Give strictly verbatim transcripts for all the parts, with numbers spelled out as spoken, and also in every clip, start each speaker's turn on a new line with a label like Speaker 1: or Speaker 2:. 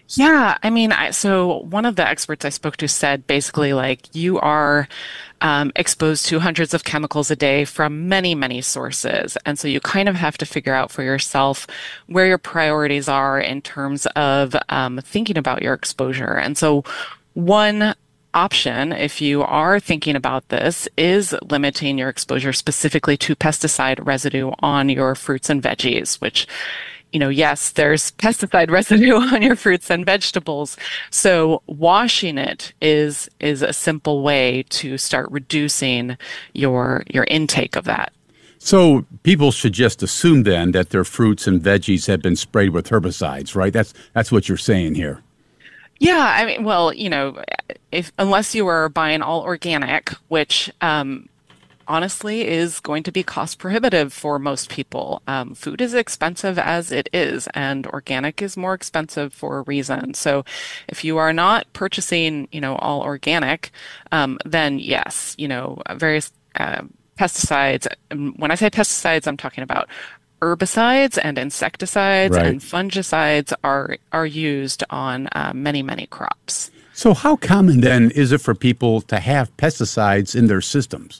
Speaker 1: Yeah, I mean, I, so one of the experts I spoke to said basically like you are um, exposed to hundreds of chemicals a day from many, many sources. And so you kind of have to figure out for yourself where your priorities are in terms of um, thinking about your exposure. And so one option, if you are thinking about this, is limiting your exposure specifically to pesticide residue on your fruits and veggies, which you know, yes, there's pesticide residue on your fruits and vegetables. So washing it is is a simple way to start reducing your your intake of that.
Speaker 2: So people should just assume then that their fruits and veggies have been sprayed with herbicides, right? That's that's what you're saying here.
Speaker 1: Yeah, I mean, well, you know, if unless you are buying all organic, which um, honestly is going to be cost prohibitive for most people. Um, food is expensive as it is, and organic is more expensive for a reason. So if you are not purchasing, you know, all organic, um, then yes, you know, various uh, pesticides. um, When I say pesticides, I'm talking about herbicides and insecticides
Speaker 2: Right.
Speaker 1: and fungicides are are used on uh, many, many crops.
Speaker 2: So how common then is it for people to have pesticides in their systems?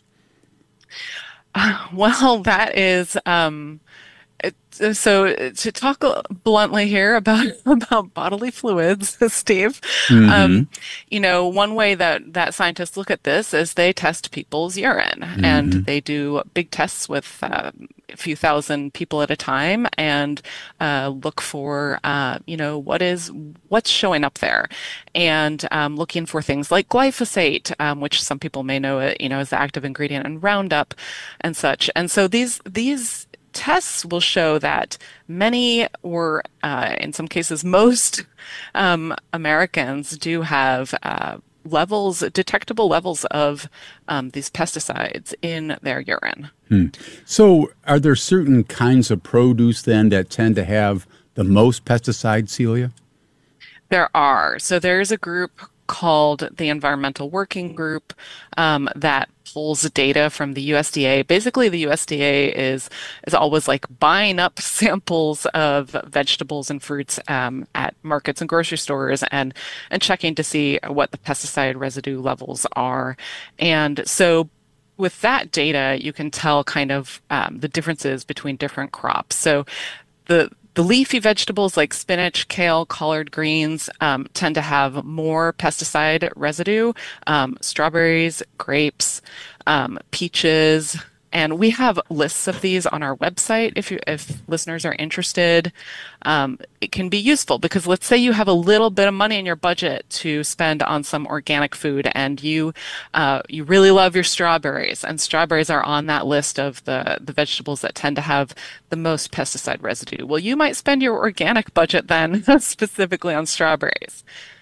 Speaker 1: Well, that is um, it, so to talk bluntly here about about bodily fluids, Steve.
Speaker 2: Mm-hmm.
Speaker 1: Um, you know, one way that that scientists look at this is they test people's urine, and
Speaker 2: Mm-hmm.
Speaker 1: they do big tests with uh, a few thousand people at a time, and uh, look for uh, you know what is what's showing up there, and um, looking for things like glyphosate, um, which some people may know it, you know, as the active ingredient in Roundup, and such. And so these these tests will show that many, or uh, in some cases most, um, Americans do have uh, levels, detectable levels of um, these pesticides in their urine.
Speaker 2: So are there certain kinds of produce then that tend to have the most pesticides, Celia?
Speaker 1: There are. So there's a group called the Environmental Working Group um, that pulls data from the U S D A. Basically, the U S D A is is always like buying up samples of vegetables and fruits um, at markets and grocery stores and and checking to see what the pesticide residue levels are. And so with that data, you can tell kind of um, the differences between different crops. So the the leafy vegetables like spinach, kale, collard greens um, tend to have more pesticide residue. Um, strawberries, grapes, um, peaches, and we have lists of these on our website if you if listeners are interested. Um, it can be useful because let's say you have a little bit of money in your budget to spend on some organic food, and you uh, you really love your strawberries, and strawberries are on that list of the the vegetables that tend to have the most pesticide residue. Well, you might spend your organic budget then specifically on strawberries.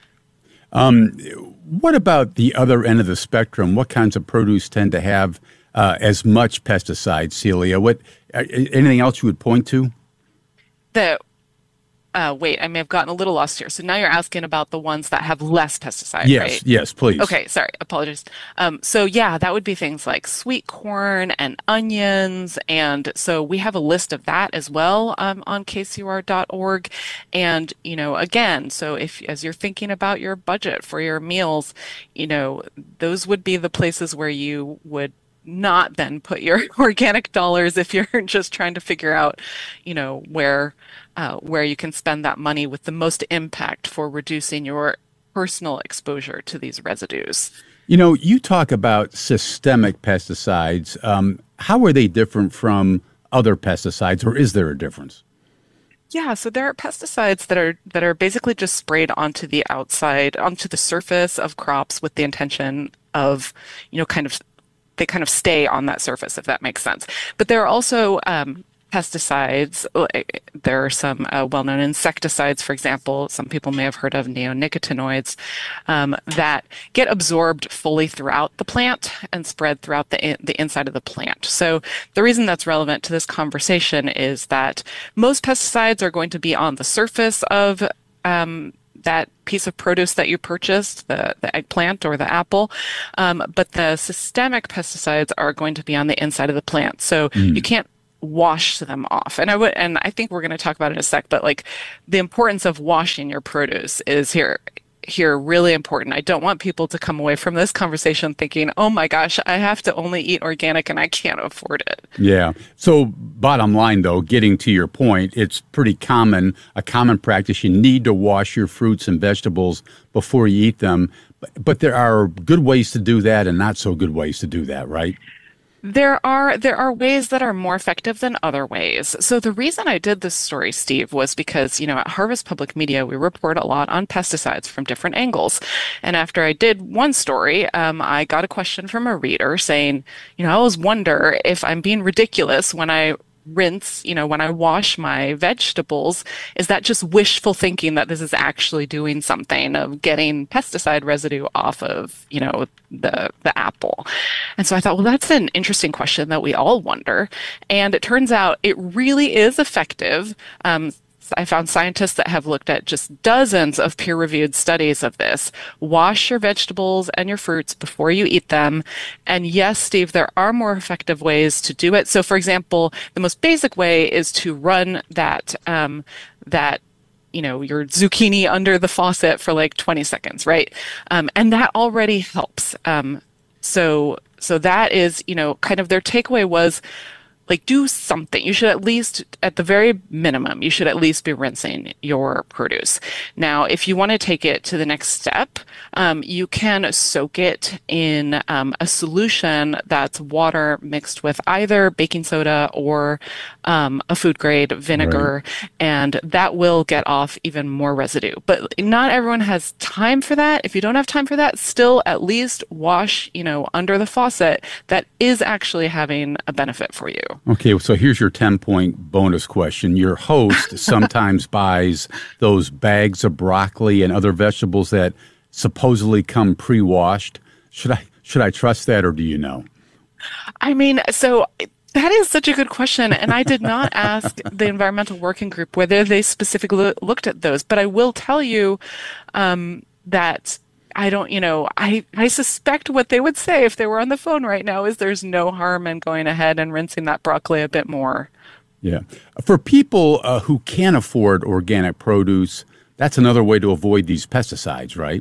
Speaker 2: What about the other end of the spectrum? What kinds of produce tend to have uh, as much pesticides, Celia? What uh, anything else you would point to?
Speaker 1: The uh, Wait, I may have gotten a little lost here. So now you're asking about the ones that have less pesticide,
Speaker 2: Yes,
Speaker 1: right?
Speaker 2: yes, please.
Speaker 1: Okay, sorry, apologies. Um, so yeah, that would be things like sweet corn and onions, and so we have a list of that as well um, on K C U R dot org. And you know, again, so if as you're thinking about your budget for your meals, you know, those would be the places where you would not then put your organic dollars if you're just trying to figure out, you know, where uh, where you can spend that money with the most impact for reducing your personal exposure to these residues.
Speaker 2: You know, you talk about systemic pesticides. Um, how are they different from other pesticides, or is there a difference?
Speaker 1: Yeah, so there are pesticides that are that are basically just sprayed onto the outside, onto the surface of crops with the intention of, you know, kind of they kind of stay on that surface, if that makes sense. But there are also um, pesticides. like, There are some uh, well-known insecticides, for example. Some people may have heard of neonicotinoids um, that get absorbed fully throughout the plant and spread throughout the in, the inside of the plant. So the reason that's relevant to this conversation is that most pesticides are going to be on the surface of um, that piece of produce that you purchased, the, the eggplant or the apple. Um, but the systemic pesticides are going to be on the inside of the plant. So you can't wash them off. And I would, and I think we're going to talk about it in a sec, but like the importance of washing your produce is here here really important. I don't want people to come away from this conversation thinking, "Oh my gosh, I have to only eat organic and I can't afford it."
Speaker 2: Yeah. So bottom line, though, getting to your point, it's pretty common, a common practice. You need to wash your fruits and vegetables before you eat them. But, but there are good ways to do that and not so good ways to do that, right?
Speaker 1: There are there are ways that are more effective than other ways. So the reason I did this story, Steve, was because, you know, at Harvest Public Media, we report a lot on pesticides from different angles. And after I did one story, um, I got a question from a reader saying, you know, I always wonder if I'm being ridiculous when I rinse, you know, when I wash my vegetables, is that just wishful thinking that this is actually doing something of getting pesticide residue off of, you know, the the apple? And so I thought, well, that's an interesting question that we all wonder. And it turns out it really is effective. Um, I found scientists that have looked at just dozens of peer-reviewed studies of this. Wash your vegetables and your fruits before you eat them. And yes, Steve, there are more effective ways to do it. So, for example, the most basic way is to run that um, that you know, your zucchini under the faucet for like twenty seconds, right? Um, and that already helps. Um, so, so that is, you know, kind of their takeaway was, like, do something. You should at least, at the very minimum, you should at least be rinsing your produce. Now, if you want to take it to the next step, um, you can soak it in um, a solution that's water mixed with either baking soda or um, a food grade vinegar, right. And that will get off even more residue. But not everyone has time for that. If you don't have time for that, still at least wash, you know, under the faucet. That is actually having a benefit for you.
Speaker 2: Okay, so here's your ten-point bonus question. Your host sometimes buys those bags of broccoli and other vegetables that supposedly come pre-washed. Should I should I trust that, or do you know?
Speaker 1: I mean, so that is such a good question, and I did not ask the Environmental Working Group whether they specifically looked at those, but I will tell you um, that I don't, you know, I, I suspect what they would say if they were on the phone right now is there's no harm in going ahead and rinsing that broccoli a bit more.
Speaker 2: Yeah. For people uh, who can't afford organic produce, that's another way to avoid these pesticides, right?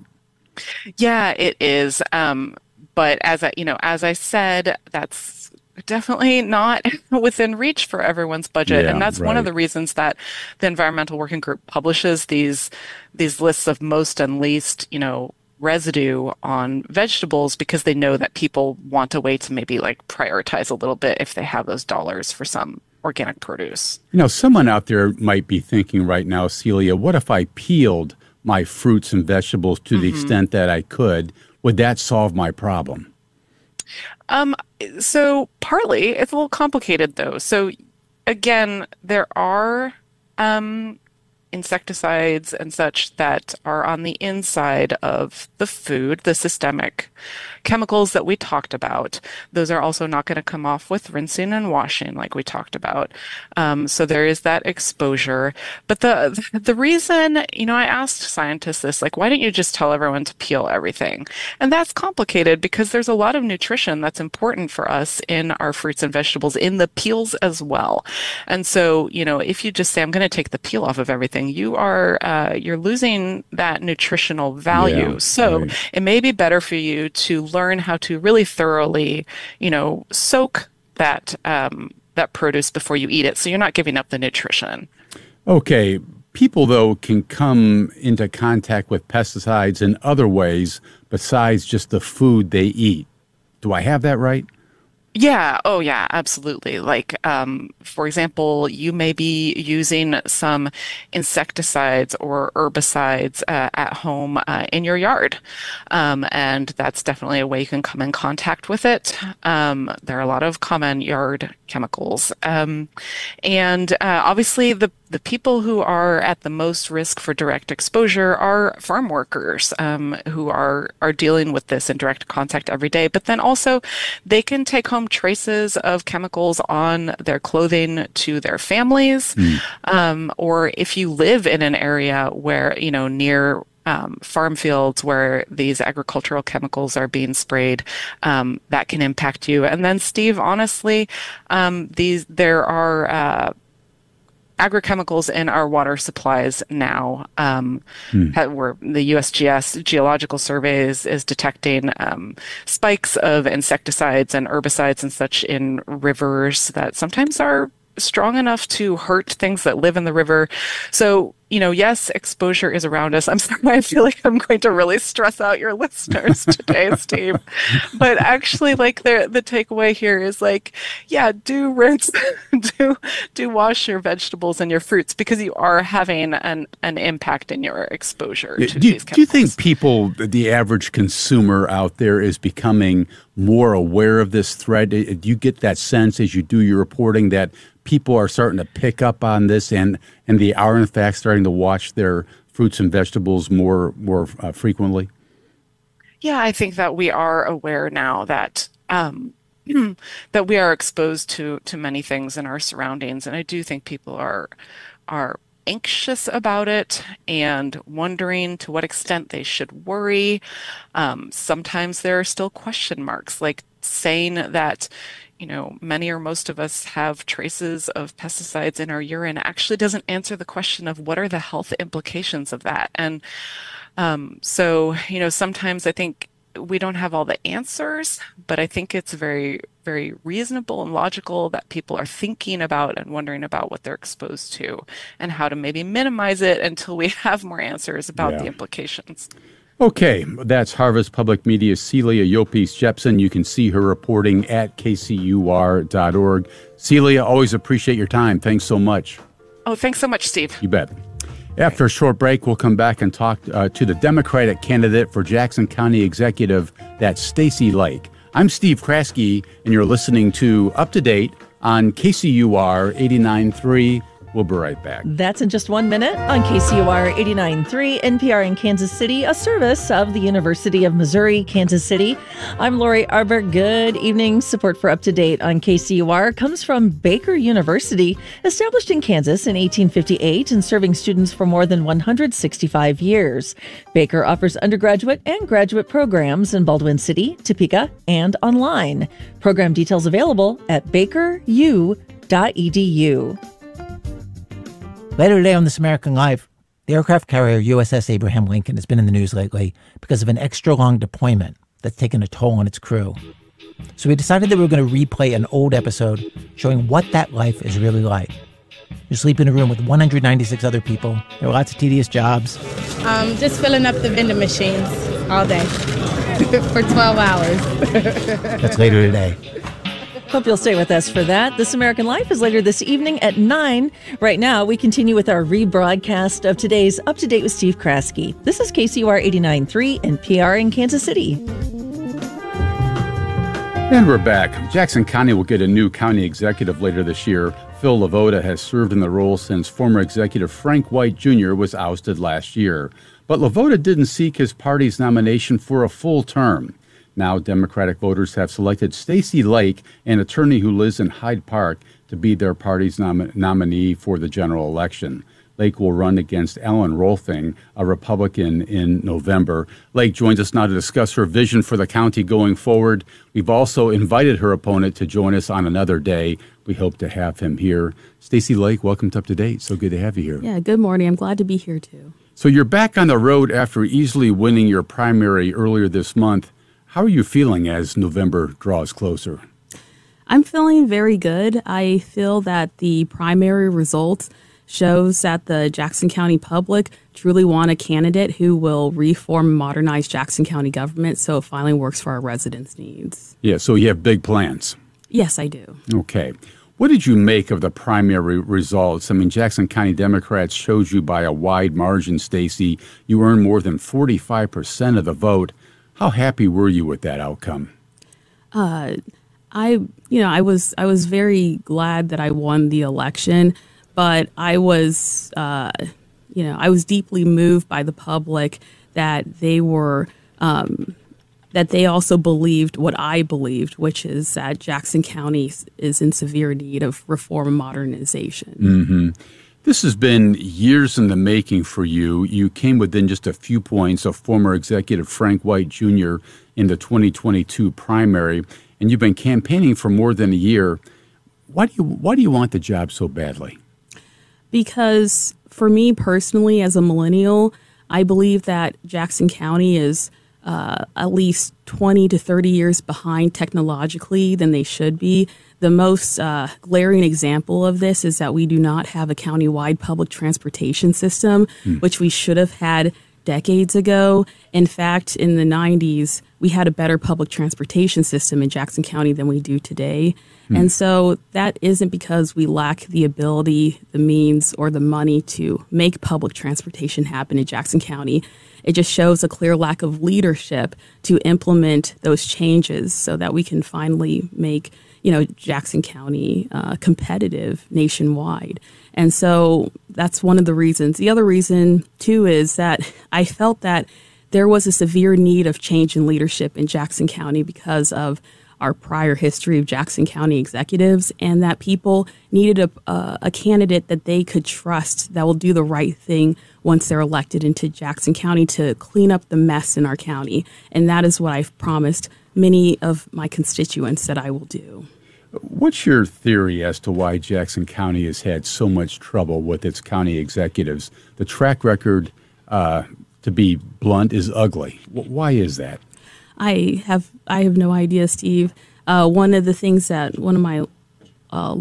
Speaker 1: Yeah, it is. Um, but as I, you know, as I said, that's definitely not within reach for everyone's budget.
Speaker 2: Yeah,
Speaker 1: and that's
Speaker 2: right.
Speaker 1: one of the reasons that the Environmental Working Group publishes these, these lists of most and least, you know, residue on vegetables, because they know that people want a way to maybe like prioritize a little bit if they have those dollars for some organic produce.
Speaker 2: You know, someone out there might be thinking right now, Celia, what if I peeled my fruits and vegetables to the mm-hmm. extent that I could? Would that solve my problem?
Speaker 1: Um, so partly, it's a little complicated though. So again, there are um, insecticides and such that are on the inside of the food, the systemic chemicals that we talked about. Those are also not going to come off with rinsing and washing like we talked about. Um, so there is that exposure. But the the reason, you know, I asked scientists this, like, why don't you just tell everyone to peel everything? And that's complicated because there's a lot of nutrition that's important for us in our fruits and vegetables, in the peels as well. And so, you know, if you just say, I'm going to take the peel off of everything, you are, uh, you're losing that nutritional value.
Speaker 2: Yeah,
Speaker 1: so
Speaker 2: right.
Speaker 1: It may be better for you to learn how to really thoroughly, you know, soak that um, that produce before you eat it, so you're not giving up the nutrition.
Speaker 2: Okay. People, though, can come into contact with pesticides in other ways besides just the food they eat. Do I have that right?
Speaker 1: Yeah. Oh, yeah, absolutely. Like, um, for example, you may be using some insecticides or herbicides uh, at home uh, in your yard. Um, and that's definitely a way you can come in contact with it. Um, there are a lot of common yard chemicals. Um, and uh, obviously, the the people who are at the most risk for direct exposure are farm workers um, who are, are dealing with this in direct contact every day. But then also they can take home traces of chemicals on their clothing to their families. Mm. Um, or if you live in an area where, you know, near um, farm fields where these agricultural chemicals are being sprayed, um, that can impact you. And then, Steve, honestly, um, these there are uh, agrochemicals in our water supplies now. Um,
Speaker 2: Hmm.
Speaker 1: where the U S G S Geological Survey is, is detecting um, spikes of insecticides and herbicides and such in rivers that sometimes are strong enough to hurt things that live in the river. So, you know, yes, exposure is around us. I'm sorry, I feel like I'm going to really stress out your listeners today, Steve. But actually, like the the takeaway here is like, yeah, do rinse, do do wash your vegetables and your fruits because you are having an an impact in your exposure
Speaker 2: Yeah,
Speaker 1: to
Speaker 2: Do,
Speaker 1: these
Speaker 2: do you
Speaker 1: chemicals.
Speaker 2: think people, the average consumer out there, is becoming more aware of this threat? Uh, Do you get that sense as you do your reporting that people are starting to pick up on this and, and they are, in fact, starting to wash their fruits and vegetables more, more uh, frequently?
Speaker 1: Yeah, I think that we are aware now that um, that we are exposed to to many things in our surroundings, and I do think people are are anxious about it and wondering to what extent they should worry. Um, sometimes there are still question marks, like saying that, you know, many or most of us have traces of pesticides in our urine actually doesn't answer the question of what are the health implications of that. And um, so, you know, sometimes I think we don't have all the answers, but I think it's very, very reasonable and logical that people are thinking about and wondering about what they're exposed to and how to maybe minimize it until we have more answers about
Speaker 2: Yeah.
Speaker 1: the implications.
Speaker 2: Okay, that's Harvest Public Media's Celia Yopes Jepson. You can see her reporting at K C U R dot org. Celia, always appreciate your time. Thanks so much.
Speaker 1: Oh, thanks so much, Steve.
Speaker 2: You bet. After a short break, we'll come back and talk uh, to the Democratic candidate for Jackson County Executive, that's Stacy Lake. I'm Steve Kraske, and you're listening to Up to Date on K C U R eighty-nine point three. We'll be right back.
Speaker 3: That's in just one minute on K C U R eighty-nine point three N P R in Kansas City, a service of the University of Missouri, Kansas City. I'm Lori Arbor. Good evening. Support for Up to Date on K C U R comes from Baker University, established in Kansas in eighteen fifty-eight and serving students for more than one hundred sixty-five years. Baker offers undergraduate and graduate programs in Baldwin City, Topeka, and online. Program details available at baker u dot e d u.
Speaker 4: Later today on This American Life, the aircraft carrier U S S Abraham Lincoln has been in the news lately because of an extra-long deployment that's taken a toll on its crew. So we decided that we were going to replay an old episode showing what that life is really like. You sleep in a room with one hundred ninety-six other people. There are lots of tedious jobs.
Speaker 5: Um, just filling up the vending machines all day for twelve hours.
Speaker 4: That's later today.
Speaker 3: Hope you'll stay with us for that. This American Life is later this evening at nine. Right now, we continue with our rebroadcast of today's Up to Date with Steve Kraske. This is K C U R eighty-nine point three N P R in Kansas City.
Speaker 2: And we're back. Jackson County will get a new county executive later this year. Phil Lavoda has served in the role since former executive Frank White Junior was ousted last year. But Lavoda didn't seek his party's nomination for a full term. Now, Democratic voters have selected Stacy Lake, an attorney who lives in Hyde Park, to be their party's nom- nominee for the general election. Lake will run against Ellen Rolfing, a Republican, in November. Lake joins us now to discuss her vision for the county going forward. We've also invited her opponent to join us on another day. We hope to have him here. Stacy Lake, welcome to Up to Date. So good to have you here.
Speaker 6: Yeah, good morning. I'm glad to be here, too.
Speaker 2: So you're back on the road after easily winning your primary earlier this month. How are you feeling as November draws closer?
Speaker 6: I'm feeling very good. I feel that the primary results shows that the Jackson County public truly want a candidate who will reform and modernize Jackson County government so it finally works for our residents' needs.
Speaker 2: Yeah, so you have big plans.
Speaker 6: Yes, I do.
Speaker 2: Okay. What did you make of the primary results? I mean, Jackson County Democrats showed you by a wide margin, Stacy. You earned more than forty-five percent of the vote. How happy were you with that outcome?
Speaker 6: Uh, I, you know, I was I was very glad that I won the election, but I was, uh, you know, I was deeply moved by the public that they were, um, that they also believed what I believed, which is that Jackson County is in severe need of reform and modernization.
Speaker 2: Mm-hmm. This has been years in the making for you. You came within just a few points of former executive Frank White Junior in the twenty twenty-two primary, and you've been campaigning for more than a year. Why do you why do you want the job so badly?
Speaker 6: Because for me personally, as a millennial, I believe that Jackson County is uh, at least twenty to thirty years behind technologically than they should be. The most uh, glaring example of this is that we do not have a countywide public transportation system, hmm. which we should have had decades ago. In fact, in the nineties, we had a better public transportation system in Jackson County than we do today. Hmm. And so that isn't because we lack the ability, the means, or the money to make public transportation happen in Jackson County. It just shows a clear lack of leadership to implement those changes so that we can finally make, you know, Jackson County uh, competitive nationwide. And so that's one of the reasons. The other reason, too, is that I felt that there was a severe need of change in leadership in Jackson County because of our prior history of Jackson County executives, and that people needed a, uh, a candidate that they could trust that will do the right thing once they're elected into Jackson County to clean up the mess in our county. And that is what I've promised many of my constituents that I will do.
Speaker 2: What's your theory as to why Jackson County has had so much trouble with its county executives? The track record, uh, to be blunt, is ugly. Why is that?
Speaker 6: I have I have no idea, Steve. Uh, one of the things that one of my uh,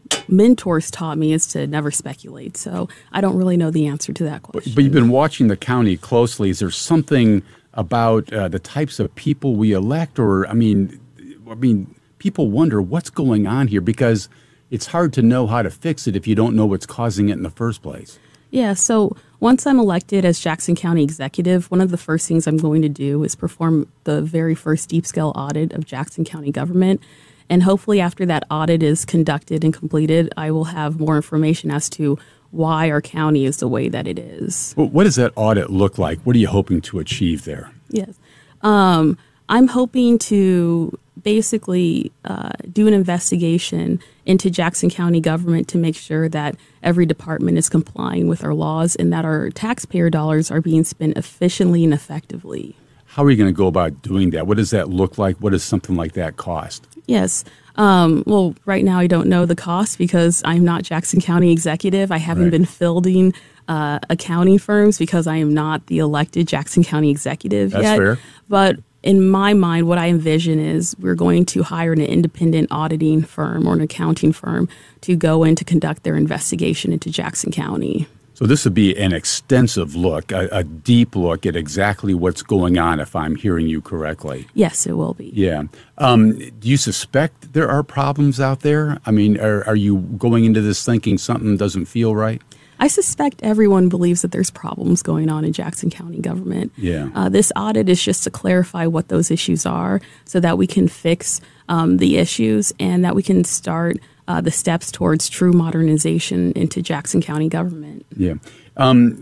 Speaker 6: mentors taught me is to never speculate. So I don't really know the answer to that question.
Speaker 2: But, but you've been watching the county closely. Is there something about uh, the types of people we elect, or I mean, I mean, people wonder what's going on here because it's hard to know how to fix it if you don't know what's causing it in the first place.
Speaker 6: Yeah, so once I'm elected as Jackson County executive, one of the first things I'm going to do is perform the very first deep-scale audit of Jackson County government. And hopefully after that audit is conducted and completed, I will have more information as to why our county is the way that it is.
Speaker 2: Well, what does that audit look like? What are you hoping to achieve there?
Speaker 6: Yes. Um, I'm hoping to basically uh, do an investigation into Jackson County government to make sure that every department is complying with our laws and that our taxpayer dollars are being spent efficiently and effectively.
Speaker 2: How are you going to go about doing that? What does that look like? What does something like that cost?
Speaker 6: Yes. Um, well, right now I don't know the cost because I'm not Jackson County executive. I haven't right. been fielding uh, accounting firms because I am not the elected Jackson County executive
Speaker 2: That's
Speaker 6: yet.
Speaker 2: Fair.
Speaker 6: But in my mind, what I envision is we're going to hire an independent auditing firm or an accounting firm to go in to conduct their investigation into Jackson County.
Speaker 2: So this would be an extensive look, a, a deep look at exactly what's going on, if I'm hearing you correctly.
Speaker 6: Yes, it will be.
Speaker 2: Yeah. Um, do you suspect there are problems out there? I mean, are, are you going into this thinking something doesn't feel right?
Speaker 6: I suspect everyone believes that there's problems going on in Jackson County government.
Speaker 2: Yeah.
Speaker 6: Uh, this audit is just to clarify what those issues are so that we can fix um, the issues and that we can start uh, the steps towards true modernization into Jackson County government.
Speaker 2: Yeah. Um,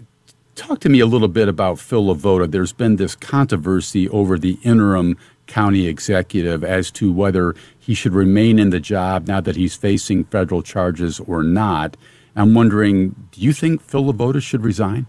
Speaker 2: talk to me a little bit about Phil LaVota. There's been this controversy over the interim county executive as to whether he should remain in the job now that he's facing federal charges or not. I'm wondering, do you think Phil LaVota should resign?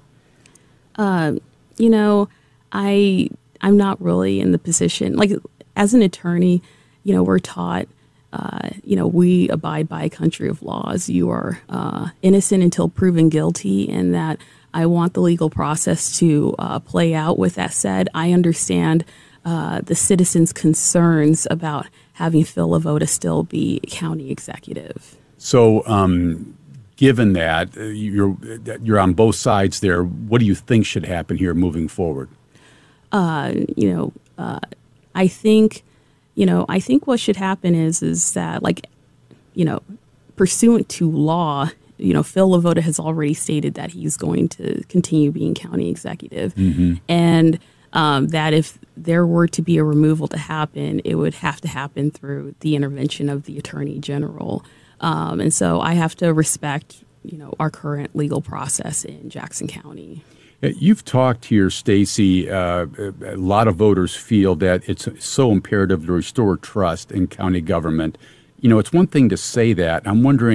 Speaker 6: Uh, you know, I, I'm not really in the position. Like, as an attorney, you know, we're taught, uh, you know, we abide by a country of laws. You are uh, innocent until proven guilty, and that I want the legal process to uh, play out. With that said, I understand uh, the citizens' concerns about having Phil LaVota still be county executive.
Speaker 2: So, um, given that uh, you're you're on both sides there, what do you think should happen here moving forward?
Speaker 6: Uh, you know, uh, I think, you know, I think what should happen is is that, like, you know, pursuant to law, you know, Phil LaVota has already stated that he's going to continue being county executive, mm-hmm. and um, that if there were to be a removal to happen, it would have to happen through the intervention of the Attorney General. Um, and so I have to respect, you know, our current legal process in Jackson County.
Speaker 2: You've talked here, Stacey. Uh, a lot of voters feel that it's so imperative to restore trust in county government. You know, it's one thing to say that. I'm wondering,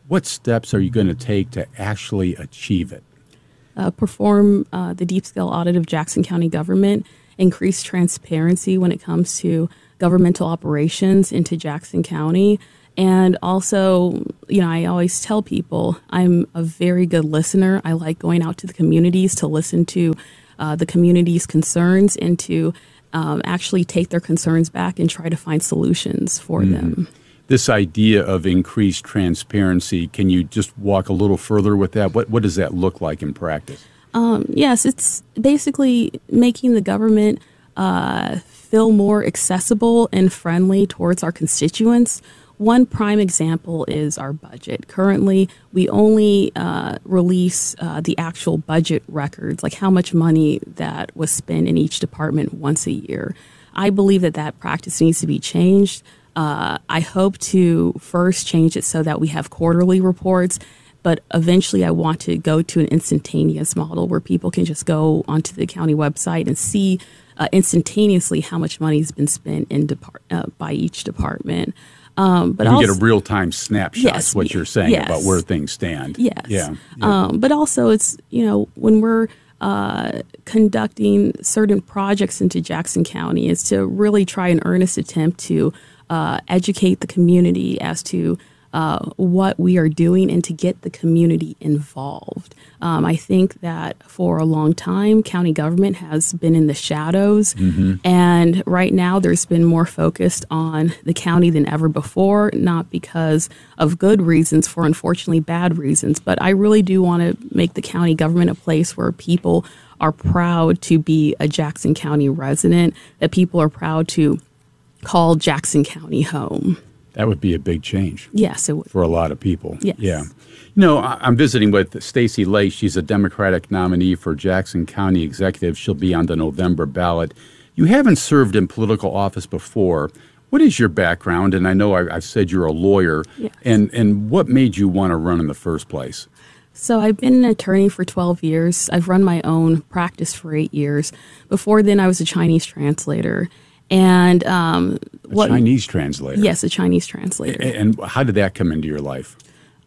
Speaker 2: what steps are you going to take to actually achieve it?
Speaker 6: Uh, perform uh, the deep scale audit of Jackson County government, increase transparency when it comes to governmental operations into Jackson County. And also, you know, I always tell people I'm a very good listener. I like going out to the communities to listen to uh, the community's concerns and to um, actually take their concerns back and try to find solutions for mm. them.
Speaker 2: This idea of increased transparency, can you just walk a little further with that? What, what does that look like in practice?
Speaker 6: Um, yes, it's basically making the government uh, feel more accessible and friendly towards our constituents. One prime example is our budget. Currently, we only uh, release uh, the actual budget records, like how much money that was spent in each department once a year. I believe that that practice needs to be changed. Uh, I hope to first change it so that we have quarterly reports, but eventually I want to go to an instantaneous model where people can just go onto the county website and see uh, instantaneously how much money has been spent in depart- uh, by each department. Um, but
Speaker 2: you can
Speaker 6: also,
Speaker 2: get a real-time snapshot,
Speaker 6: yes,
Speaker 2: what you're saying
Speaker 6: yes.
Speaker 2: about where things stand.
Speaker 6: Yes.
Speaker 2: Yeah. yeah.
Speaker 6: Um, but also it's, you know, when we're uh, conducting certain projects into Jackson County, is to really try an earnest attempt to uh, educate the community as to uh, what we are doing and to get the community involved. Um, I think that for a long time, county government has been in the shadows. Mm-hmm. And right now there's been more focused on the county than ever before, not because of good reasons, for unfortunately bad reasons. But I really do want to make the county government a place where people are proud to be a Jackson County resident, that people are proud to call Jackson County home.
Speaker 2: That would be a big change.
Speaker 6: Yes, it would.
Speaker 2: For a lot of people.
Speaker 6: Yes.
Speaker 2: Yeah. You know, I'm visiting with Stacey Lake. She's a Democratic nominee for Jackson County Executive. She'll be on the November ballot. You haven't served in political office before. What is your background? And I know I, I've said you're a lawyer.
Speaker 6: Yes.
Speaker 2: And, and what made you want to run in the first place?
Speaker 6: So I've been an attorney for twelve years. I've run my own practice for eight years. Before then, I was a Chinese translator. And um,
Speaker 2: a what, Chinese translator?
Speaker 6: Yes, a Chinese translator.
Speaker 2: And how did that come into your life?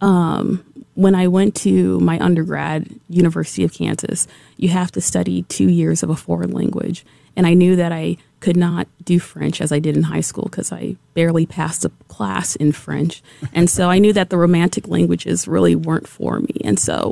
Speaker 6: Um, when I went to my undergrad, University of Kansas, you have to study two years of a foreign language. And I knew that I could not do French as I did in high school because I barely passed a class in French. And so I knew that the Romantic languages really weren't for me. And so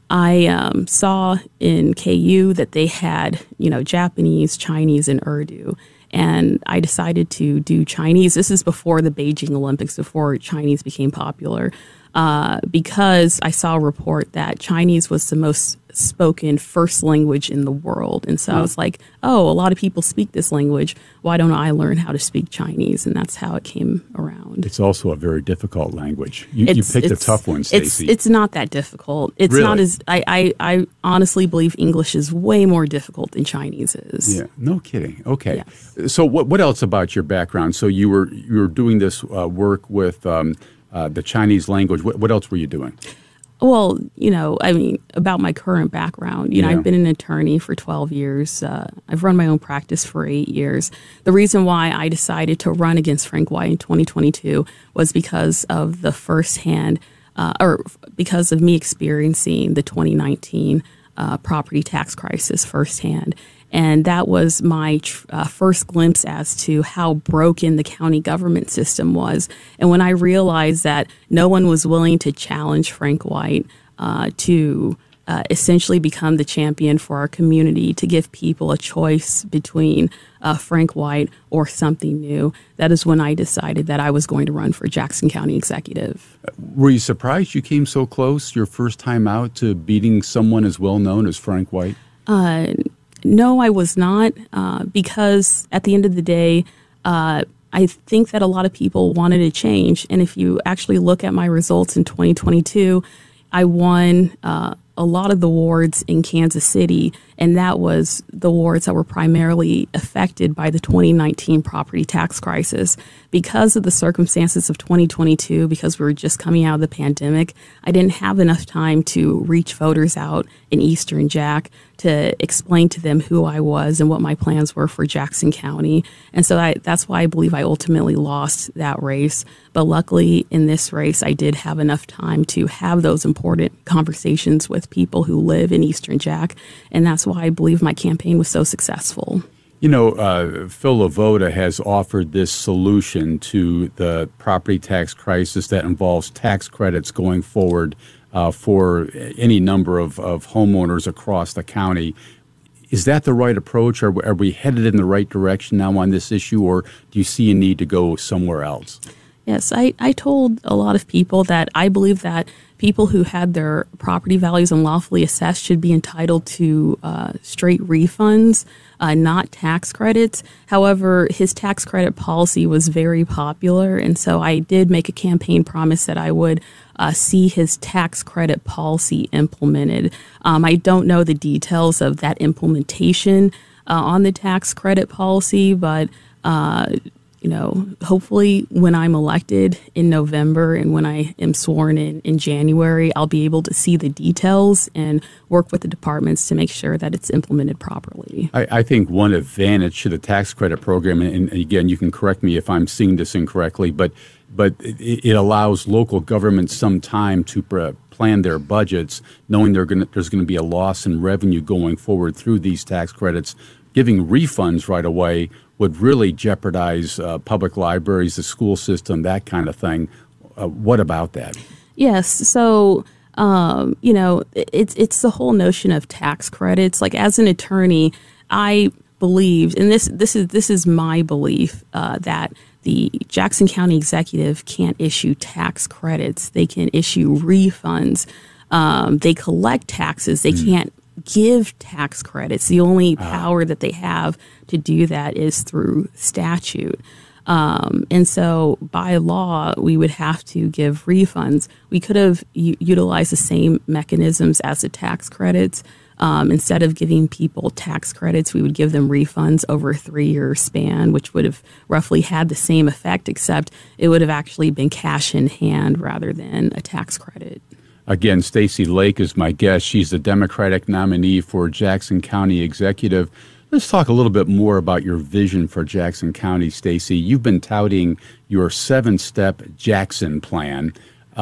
Speaker 6: I um, saw in K U that they had, you know, Japanese, Chinese, and Urdu. And I decided to do Chinese. This is before the Beijing Olympics, before Chinese became popular, uh, because I saw a report that Chinese was the most spoken first language in the world. And so mm. I was like, oh, a lot of people speak this language. Why don't I learn how to speak Chinese? And that's how it came around.
Speaker 2: It's also a very difficult language. You, you picked a tough one, Stacey.
Speaker 6: It's, it's not that difficult. It's
Speaker 2: really?
Speaker 6: not as, I, I, I honestly believe English is way more difficult than Chinese is.
Speaker 2: Yeah, no kidding. Okay.
Speaker 6: Yes.
Speaker 2: So what, what else about your background? So you were, you were doing this uh, work with um, uh, the Chinese language. What, what else were you doing?
Speaker 6: Well, you know, I mean, about my current background, you know,
Speaker 2: yeah.
Speaker 6: I've been an attorney for twelve years. Uh, I've run my own practice for eight years. The reason why I decided to run against Frank White in twenty twenty-two was because of the firsthand, uh, or because of me experiencing the twenty nineteen uh, property tax crisis firsthand. And that was my uh, first glimpse as to how broken the county government system was. And when I realized that no one was willing to challenge Frank White uh, to uh, essentially become the champion for our community, to give people a choice between uh, Frank White or something new, that is when I decided that I was going to run for Jackson County Executive.
Speaker 2: Were you surprised you came so close your first time out to beating someone as well known as Frank White?
Speaker 6: Uh No, I was not, uh, because at the end of the day, uh, I think that a lot of people wanted a change. And if you actually look at my results in twenty twenty-two, I won uh, a lot of the wards in Kansas City, and that was the wards that were primarily affected by the twenty nineteen property tax crisis. Because of the circumstances of twenty twenty-two, because we were just coming out of the pandemic, I didn't have enough time to reach voters out in Eastern Jack to explain to them who I was and what my plans were for Jackson County. And so I, that's why I believe I ultimately lost that race. But luckily in this race, I did have enough time to have those important conversations with people who live in Eastern Jack. And that's why I believe my campaign was so successful.
Speaker 2: You know, uh, Phil LaVota has offered this solution to the property tax crisis that involves tax credits going forward uh, for any number of, of homeowners across the county. Is that the right approach? Are we, are we headed in the right direction now on this issue, or do you see a need to go somewhere else?
Speaker 6: Yes, I, I told a lot of people that I believe that people who had their property values unlawfully assessed should be entitled to uh, straight refunds, uh, not tax credits. However, his tax credit policy was very popular, and so I did make a campaign promise that I would uh, see his tax credit policy implemented. Um, I don't know the details of that implementation uh, on the tax credit policy, but uh, you know, hopefully when I'm elected in November and when I am sworn in in January, I'll be able to see the details and work with the departments to make sure that it's implemented properly.
Speaker 2: I, I think one advantage to the tax credit program, and again, you can correct me if I'm seeing this incorrectly, but but it, it allows local governments some time to pr- plan their budgets, knowing they're gonna, there's going to be a loss in revenue going forward through these tax credits. Giving refunds right away would really jeopardize uh, public libraries, the school system, that kind of thing. Uh, what about that?
Speaker 6: Yes. So, um, you know, it's it's the whole notion of tax credits. Like, as an attorney, I believed, and this this is this is my belief, uh, that the Jackson County executive can't issue tax credits. They can issue refunds. Um, they collect taxes. They mm. can't give tax credits. The only power that they have to do that is through statute. Um, and so by law, we would have to give refunds. We could have u- utilized the same mechanisms as the tax credits. Um, instead of giving people tax credits, we would give them refunds over a three-year span, which would have roughly had the same effect, except it would have actually been cash in hand rather than a tax credit.
Speaker 2: Again, Stacey Lake is my guest. She's the Democratic nominee for Jackson County Executive. Let's talk a little bit more about your vision for Jackson County, Stacey. You've been touting your seven-step Jackson plan.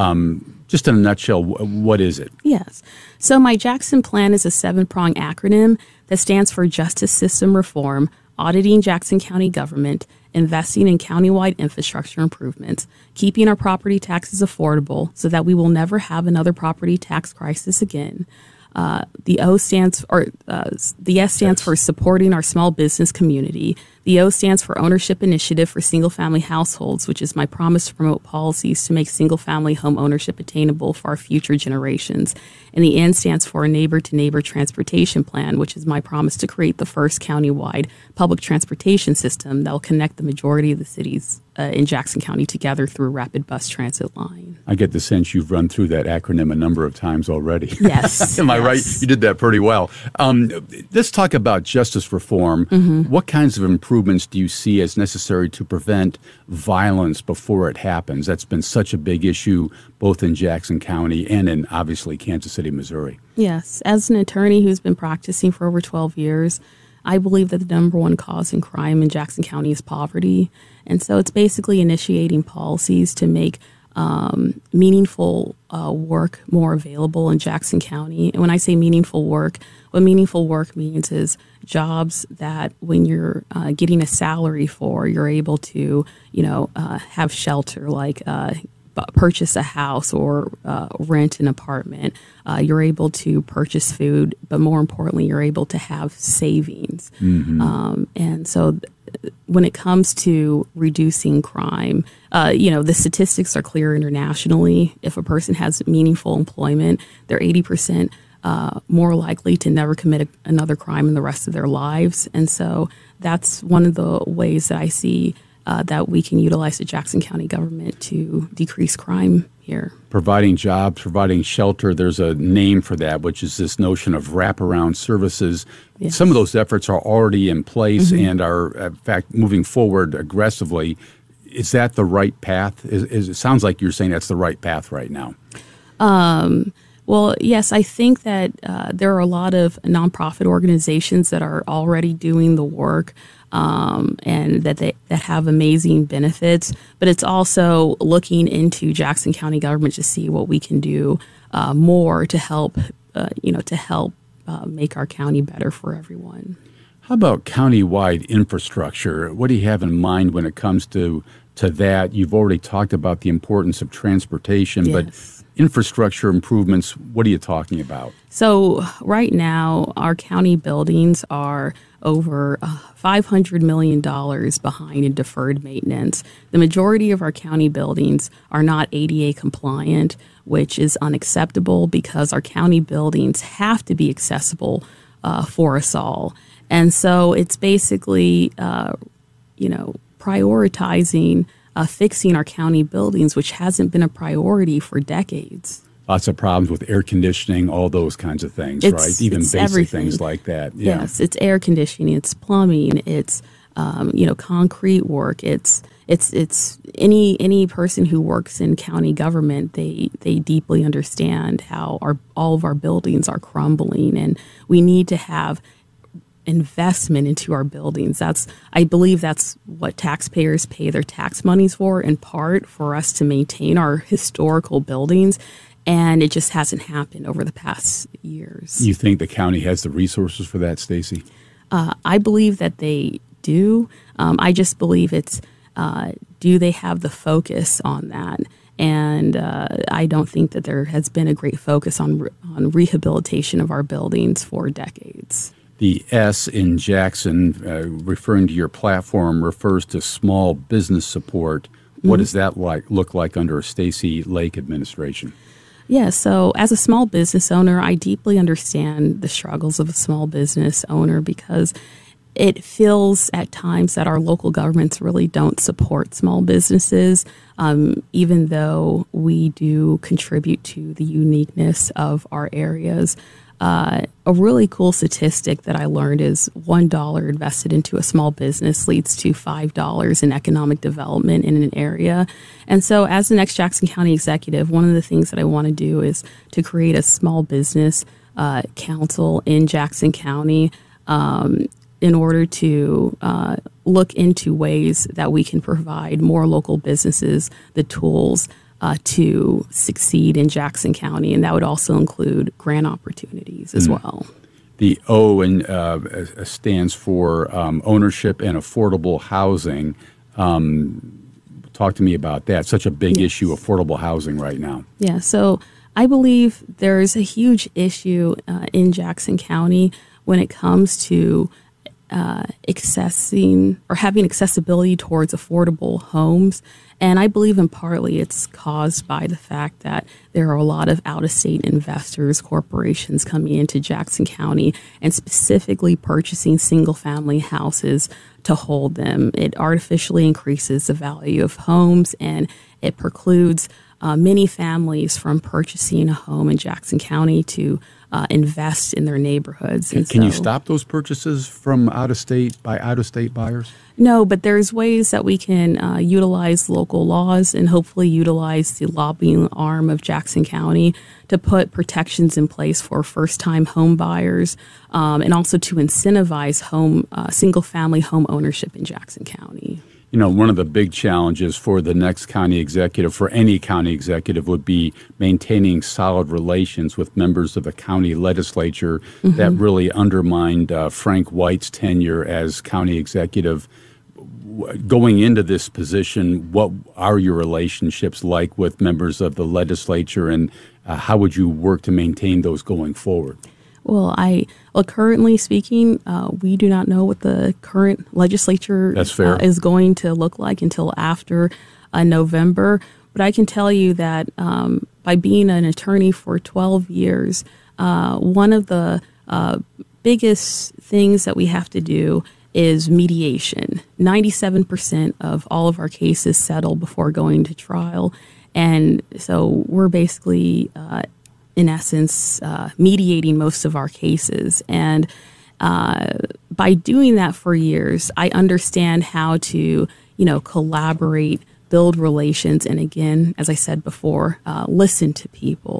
Speaker 2: Um, just in a nutshell, what is it?
Speaker 6: Yes. So my Jackson plan is a seven-prong acronym that stands for Justice System Reform, Auditing Jackson County Government, Investing in Countywide Infrastructure Improvements, Keeping our Property Taxes Affordable so that we will never have another property tax crisis again. Uh, the O stands or uh, the S stands yes. for Supporting Our Small Business Community. The O stands for Ownership Initiative for Single-Family Households, which is my promise to promote policies to make single-family home ownership attainable for our future generations. And the N stands for a Neighbor-to-Neighbor Transportation Plan, which is my promise to create the first countywide public transportation system that will connect the majority of the cities uh, in Jackson County together through a rapid bus transit line.
Speaker 2: I get the sense you've run through that acronym a number of times already.
Speaker 6: Yes.
Speaker 2: Am I
Speaker 6: yes.
Speaker 2: right? You did that pretty well. Um, let's talk about justice reform. Mm-hmm. What kinds of improvements do you see as necessary to prevent violence before it happens? That's been such a big issue both in Jackson County and in, obviously, Kansas City, Missouri.
Speaker 6: Yes. As an attorney who's been practicing for over twelve years, I believe that the number one cause in crime in Jackson County is poverty. And so it's basically initiating policies to make um, meaningful uh, work more available in Jackson County. And when I say meaningful work, what meaningful work means is jobs that when you're uh, getting a salary for, you're able to, you know, uh, have shelter, like uh, purchase a house or uh, rent an apartment. Uh, you're able to purchase food, but more importantly, you're able to have savings. Mm-hmm. Um, and so th- when it comes to reducing crime, uh, you know, the statistics are clear internationally. If a person has meaningful employment, they're eighty percent uh, more likely to never commit a, another crime in the rest of their lives. And so that's one of the ways that I see Uh, that we can utilize the Jackson County government to decrease crime here.
Speaker 2: Providing jobs, providing shelter, there's a name for that, which is this notion of wraparound services. Yes. Some of those efforts are already in place mm-hmm. and are, in fact, moving forward aggressively. Is that the right path? Is, is, it sounds like you're saying that's the right path right now.
Speaker 6: Um, Well, yes, I think that uh, there are a lot of nonprofit organizations that are already doing the work um, and that they that have amazing benefits. But it's also looking into Jackson County government to see what we can do uh, more to help, uh, you know, to help uh, make our county better for everyone.
Speaker 2: How about county-wide infrastructure? What do you have in mind when it comes to to that? You've already talked about the importance of transportation,
Speaker 6: Yes.
Speaker 2: but infrastructure improvements, what are you talking about?
Speaker 6: So right now, our county buildings are over uh, five hundred million dollars behind in deferred maintenance. The majority of our county buildings are not A D A compliant, which is unacceptable because our county buildings have to be accessible uh, for us all. And so it's basically, uh, you know, prioritizing uh, fixing our county buildings, which hasn't been a priority for decades.
Speaker 2: Lots of problems with air conditioning, all those kinds of things,
Speaker 6: It's-
Speaker 2: right? Even
Speaker 6: it's
Speaker 2: basic
Speaker 6: everything.
Speaker 2: things like that. Yeah.
Speaker 6: Yes, it's air conditioning, it's plumbing, it's um, you know concrete work. It's it's it's any any person who works in county government. They they deeply understand how our all of our buildings are crumbling, and we need to have investment into our buildings. That's I believe that's what taxpayers pay their tax monies for, in part for us to maintain our historical buildings. And it just hasn't happened over the past years.
Speaker 2: You think the county has the resources for that, Stacy?
Speaker 6: Uh, I believe that they do. Um, I just believe it's, uh, do they have the focus on that? And uh, I don't think that there has been a great focus on re- on rehabilitation of our buildings for decades.
Speaker 2: The S in Jackson, uh, referring to your platform, refers to small business support. What
Speaker 6: Mm-hmm.
Speaker 2: does that like look like under a Stacy Lake administration?
Speaker 6: Yeah, so as a small business owner, I deeply understand the struggles of a small business owner because it feels at times that our local governments really don't support small businesses, um, even though we do contribute to the uniqueness of our areas. Uh, a really cool statistic that I learned is one dollar invested into a small business leads to five dollars in economic development in an area. And so as the next Jackson County executive, one of the things that I want to do is to create a small business uh, council in Jackson County um, in order to uh, look into ways that we can provide more local businesses the tools Uh, to succeed in Jackson County, and that would also include grant opportunities as
Speaker 2: Mm.
Speaker 6: well.
Speaker 2: The O in, uh, stands for um, ownership and affordable housing. Um, talk to me about that. Such a big
Speaker 6: Yes.
Speaker 2: issue, affordable housing right now.
Speaker 6: Yeah, so I believe there's a huge issue uh, in Jackson County when it comes to uh, accessing or having accessibility towards affordable homes. And I believe in partly it's caused by the fact that there are a lot of out-of-state investors, corporations coming into Jackson County and specifically purchasing single-family houses to hold them. It artificially increases the value of homes, and it precludes uh, many families from purchasing a home in Jackson County to uh, invest in their neighborhoods.
Speaker 2: Can,
Speaker 6: And
Speaker 2: can you
Speaker 6: so-
Speaker 2: stop those purchases from out of state by out of state buyers?
Speaker 6: No, but there's ways that we can uh, utilize local laws and hopefully utilize the lobbying arm of Jackson County to put protections in place for first-time home buyers um, and also to incentivize home uh, single-family home ownership in Jackson County.
Speaker 2: You know, one of the big challenges for the next county executive, for any county executive, would be maintaining solid relations with members of the county legislature
Speaker 6: Mm-hmm.
Speaker 2: that really undermined uh, Frank White's tenure as county executive. W- Going into this position, what are your relationships like with members of the legislature, and uh, how would you work to maintain those going forward?
Speaker 6: Well, I well, currently speaking, uh, we do not know what the current legislature
Speaker 2: That's fair.
Speaker 6: Uh, is going to look like until after uh, November. But I can tell you that um, by being an attorney for twelve years, uh, one of the uh, biggest things that we have to do is mediation. ninety-seven percent of all of our cases settle before going to trial. And so we're basically uh, in essence, uh, mediating most of our cases. And uh, by doing that for years, I understand how to, you know, collaborate, build relations, and again, as I said before, uh, listen to people.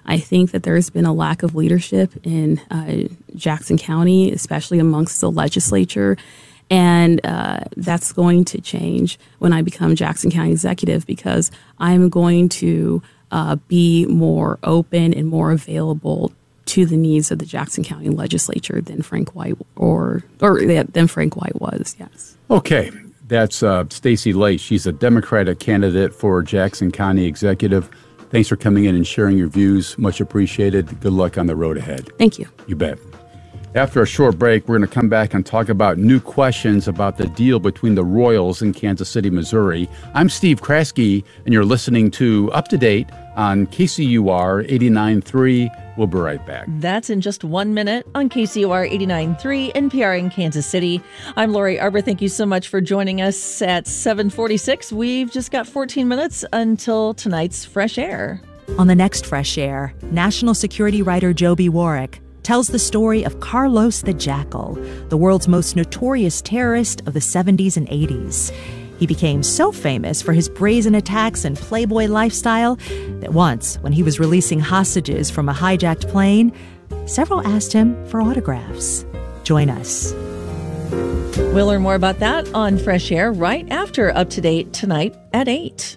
Speaker 6: I think that there's been a lack of leadership in uh, Jackson County, especially amongst the legislature. And uh, that's going to change when I become Jackson County executive, because I'm going to uh, be more open and more available to the needs of the Jackson County legislature than Frank White or or yeah, than Frank White was. Yes.
Speaker 2: Okay, that's uh, Stacey Lay. She's a Democratic candidate for Jackson County executive. Thanks for coming in and sharing your views. Much appreciated. Good luck on the road ahead.
Speaker 6: Thank you.
Speaker 2: You bet. After a short break, we're going to come back and talk about new questions about the deal between the Royals and Kansas City, Missouri. I'm Steve Kraske, and you're listening to Up to Date on K C U R eighty-nine point three. We'll be right back.
Speaker 3: That's in just one minute on K C U R eighty-nine point three N P R in Kansas City. I'm Lori Arbor. Thank you so much for joining us at seven forty-six. We've just got fourteen minutes until tonight's Fresh Air.
Speaker 7: On the next Fresh Air, national security writer Joby Warrick tells the story of Carlos the Jackal, the world's most notorious terrorist of the seventies and eighties. He became so famous for his brazen attacks and playboy lifestyle that once, when he was releasing hostages from a hijacked plane, several asked him for autographs. Join us.
Speaker 3: We'll learn more about that on Fresh Air right after Up to Date tonight at eight.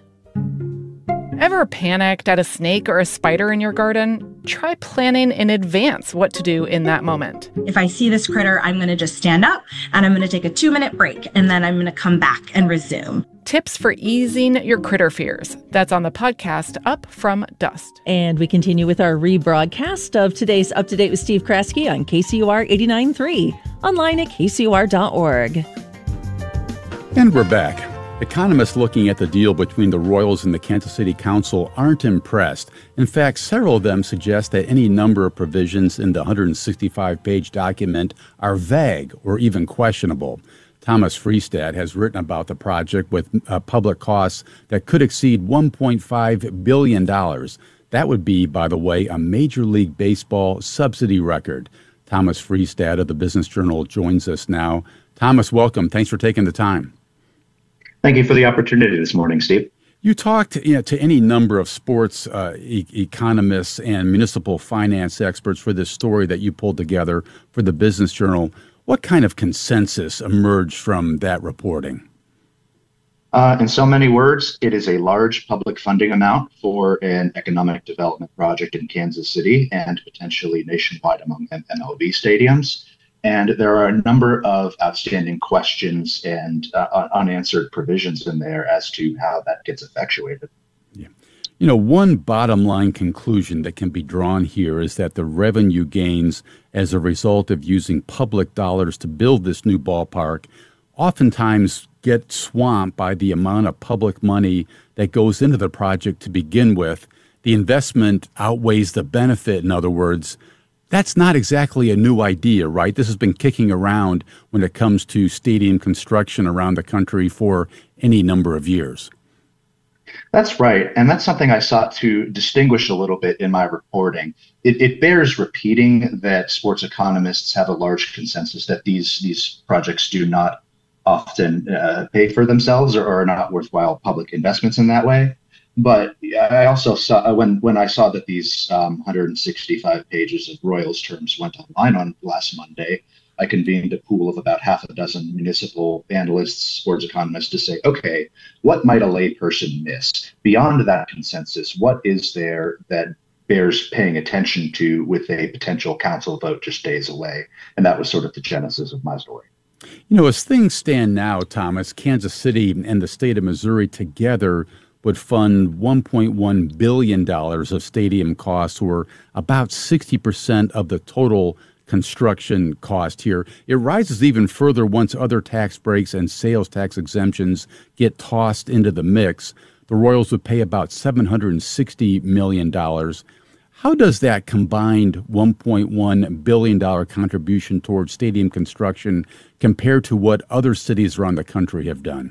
Speaker 1: Ever panicked at a snake or a spider in your garden? Try planning in advance what to do in that moment.
Speaker 8: If I see this critter, I'm going to just stand up and I'm going to take a two minute break and then I'm going to come back and resume.
Speaker 1: Tips for easing your critter fears. That's on the podcast Up From Dust.
Speaker 3: And we continue with our rebroadcast of today's Up to Date with Steve Kraske on K C U R eighty-nine point three, online at K C U R dot org.
Speaker 2: And we're back. Economists looking at the deal between the Royals and the Kansas City Council aren't impressed. In fact, several of them suggest that any number of provisions in the one hundred sixty-five page document are vague or even questionable. Thomas Freestad has written about the project with uh, public costs that could exceed one point five billion dollars. That would be, by the way, a Major League Baseball subsidy record. Thomas Freestad of the Business Journal joins us now. Thomas, welcome. Thanks for taking the time.
Speaker 9: Thank you for the opportunity this morning, Steve.
Speaker 2: You talked you know, to any number of sports uh, e- economists and municipal finance experts for this story that you pulled together for the Business Journal. What kind of consensus emerged from that reporting?
Speaker 9: Uh, in so many words, it is a large public funding amount for an economic development project in Kansas City and potentially nationwide among M L B stadiums. And there are a number of outstanding questions and uh, unanswered provisions in there as to how that gets effectuated.
Speaker 2: Yeah. You know, one bottom line conclusion that can be drawn here is that the revenue gains as a result of using public dollars to build this new ballpark oftentimes get swamped by the amount of public money that goes into the project to begin with. The investment outweighs the benefit, in other words. That's not exactly a new idea, right? This has been kicking around when it comes to stadium construction around the country for any number of years.
Speaker 9: That's right. And that's something I sought to distinguish a little bit in my reporting. It, it bears repeating that sports economists have a large consensus that these, these projects do not often uh, pay for themselves or are not worthwhile public investments in that way. But I also saw when, when I saw that these um, one hundred sixty-five pages of Royals terms went online on last Monday, I convened a pool of about half a dozen municipal analysts, sports economists to say, okay, what might a layperson miss? Beyond that consensus, what is there that bears paying attention to with a potential council vote just days away? And that was sort of the genesis of my story.
Speaker 2: You know, as things stand now, Thomas, Kansas City and the state of Missouri together would fund one point one billion dollars of stadium costs, or about sixty percent of the total construction cost here. It rises even further once other tax breaks and sales tax exemptions get tossed into the mix. The Royals would pay about seven hundred sixty million dollars. How does that combined one point one billion dollars contribution towards stadium construction compare to what other cities around the country have done?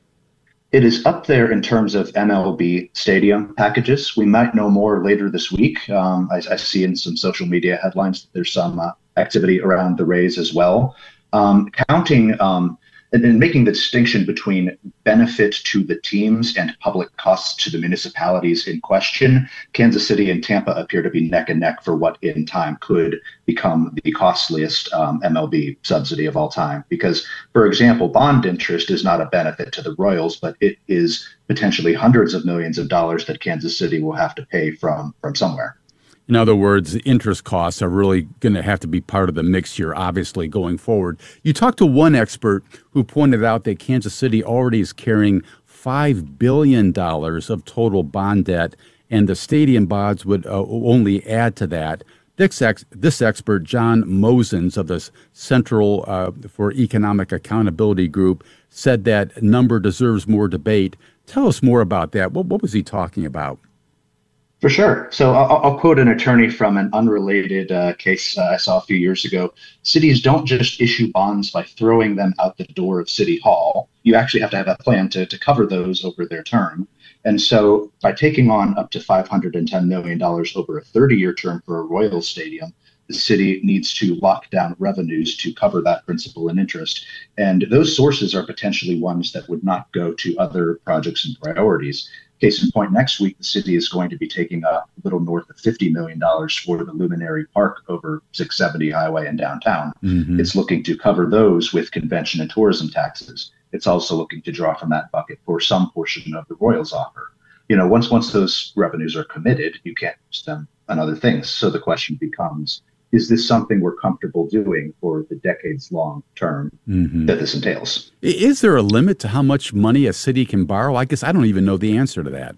Speaker 9: It is up there in terms of M L B stadium packages. We might know more later this week. Um, I, I see in some social media headlines that there's some uh, activity around the Rays as well. Um, counting um, and then making the distinction between benefit to the teams and public costs to the municipalities in question, Kansas City and Tampa appear to be neck and neck for what in time could become the costliest um, M L B subsidy of all time. Because, for example, bond interest is not a benefit to the Royals, but it is potentially hundreds of millions of dollars that Kansas City will have to pay from, from somewhere.
Speaker 2: In other words, the interest costs are really going to have to be part of the mix here, obviously, going forward. You talked to one expert who pointed out that Kansas City already is carrying five billion dollars of total bond debt, and the stadium bonds would uh, only add to that. This, ex- this expert, John Mosens of the Central uh, for Economic Accountability Group, said that number deserves more debate. Tell us more about that. What, what was he talking about?
Speaker 9: For sure. So I'll, I'll quote an attorney from an unrelated uh, case uh, I saw a few years ago. Cities don't just issue bonds by throwing them out the door of City Hall. You actually have to have a plan to, to cover those over their term. And so by taking on up to five hundred ten million dollars over a thirty-year term for a Royals stadium, the city needs to lock down revenues to cover that principal and interest. And those sources are potentially ones that would not go to other projects and priorities. Case in point, next week, the city is going to be taking a little north of fifty million dollars for the Luminary Park over six seventy Highway in downtown. Mm-hmm. It's looking to cover those with convention and tourism taxes. It's also looking to draw from that bucket for some portion of the Royals offer. You know, once once those revenues are committed, you can't use them on other things. So the question becomes, is this something we're comfortable doing for the decades-long term mm-hmm. that this entails?
Speaker 2: Is there a limit to how much money a city can borrow? I guess I don't even know the answer to that.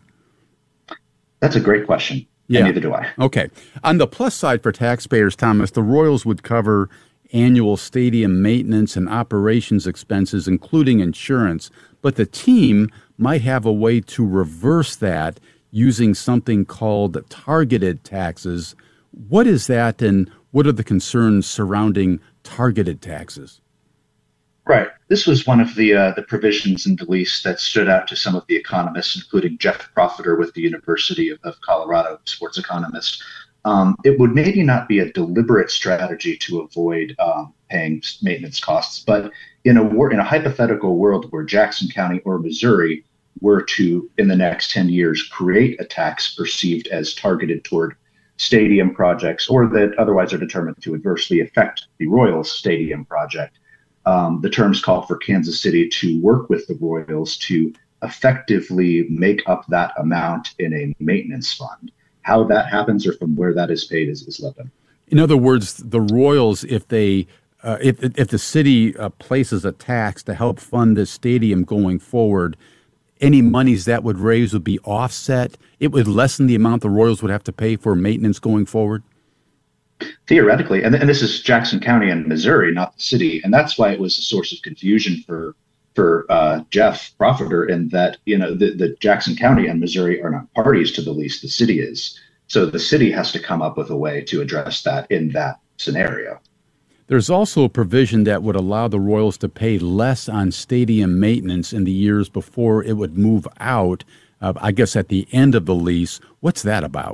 Speaker 9: That's a great question. Yeah. And neither do I.
Speaker 2: Okay. On the plus side for taxpayers, Thomas, the Royals would cover annual stadium maintenance and operations expenses, including insurance. But the team might have a way to reverse that using something called targeted taxes. What is that, and what are the concerns surrounding targeted taxes?
Speaker 9: Right. This was one of the uh, the provisions in the lease that stood out to some of the economists, including Jeff Profiter with the University of, of Colorado, sports economist. Um, it would maybe not be a deliberate strategy to avoid um, paying maintenance costs, but in a war, in a hypothetical world where Jackson County or Missouri were to, in the next ten years, create a tax perceived as targeted toward stadium projects, or that otherwise are determined to adversely affect the Royals stadium project. Um, the terms call for Kansas City to work with the Royals to effectively make up that amount in a maintenance fund. How that happens or from where that is paid is, is left unknown.
Speaker 2: In other words, the Royals, if they uh, if if the city uh, places a tax to help fund the stadium going forward, any monies that would raise would be offset. It would lessen the amount the Royals would have to pay for maintenance going forward?
Speaker 9: Theoretically, and, and this is Jackson County and Missouri, not the city. And that's why it was a source of confusion for for uh, Jeff Profiter, in that, you know, the, the Jackson County and Missouri are not parties to the lease, the city is. So the city has to come up with a way to address that in that scenario.
Speaker 2: There's also a provision that would allow the Royals to pay less on stadium maintenance in the years before it would move out, uh, I guess at the end of the lease. What's that about?